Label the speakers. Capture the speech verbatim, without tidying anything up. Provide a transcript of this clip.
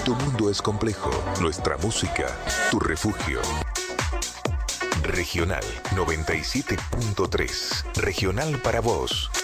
Speaker 1: Tu mundo es complejo, nuestra música, tu refugio. Regional noventa y siete punto tres. Regional para vos.